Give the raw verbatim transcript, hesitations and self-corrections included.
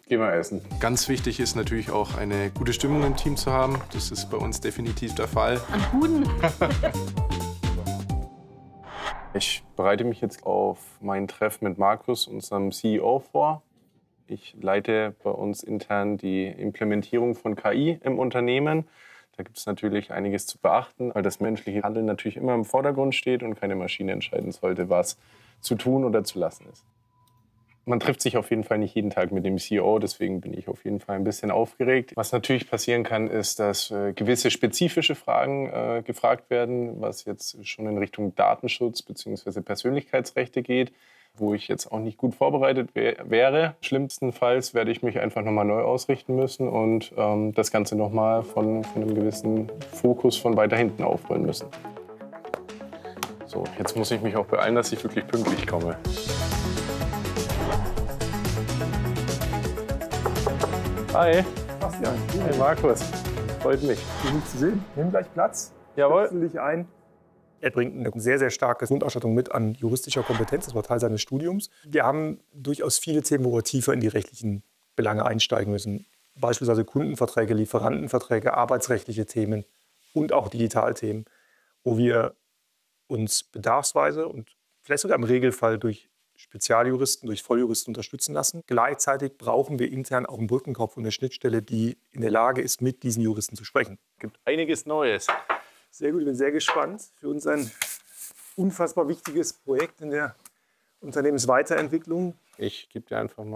Gehen wir essen. Ganz wichtig ist natürlich auch eine gute Stimmung im Team zu haben. Das ist bei uns definitiv der Fall. An guten. Ich bereite mich jetzt auf mein Treffen mit Markus, unserem C E O, vor. Ich leite bei uns intern die Implementierung von K I im Unternehmen. Da gibt es natürlich einiges zu beachten, weil das menschliche Handeln natürlich immer im Vordergrund steht und keine Maschine entscheiden sollte, was zu tun oder zu lassen ist. Man trifft sich auf jeden Fall nicht jeden Tag mit dem C E O, deswegen bin ich auf jeden Fall ein bisschen aufgeregt. Was natürlich passieren kann, ist, dass äh, gewisse spezifische Fragen äh, gefragt werden, was jetzt schon in Richtung Datenschutz bzw. Persönlichkeitsrechte geht, wo ich jetzt auch nicht gut vorbereitet wär wäre. Schlimmstenfalls werde ich mich einfach nochmal neu ausrichten müssen und ähm, das Ganze nochmal von, von einem gewissen Fokus von weiter hinten aufrollen müssen. So, jetzt muss ich mich auch beeilen, dass ich wirklich pünktlich komme. Hi. Bastian, Hey Markus, freut mich. gut zu sehen. Nimm gleich Platz. Jawohl. Setz dich ein. Er bringt eine sehr, sehr starke Grundausstattung mit an juristischer Kompetenz. Das war Teil seines Studiums. Wir haben durchaus viele Themen, wo wir tiefer in die rechtlichen Belange einsteigen müssen. Beispielsweise Kundenverträge, Lieferantenverträge, arbeitsrechtliche Themen und auch Digitalthemen, wo wir uns bedarfsweise und vielleicht sogar im Regelfall durch Spezialjuristen, durch Volljuristen unterstützen lassen. Gleichzeitig brauchen wir intern auch einen Brückenkopf und eine Schnittstelle, die in der Lage ist, mit diesen Juristen zu sprechen. Es gibt einiges Neues. Sehr gut, ich bin sehr gespannt. Für uns ein unfassbar wichtiges Projekt in der Unternehmensweiterentwicklung. Ich gebe dir einfach mal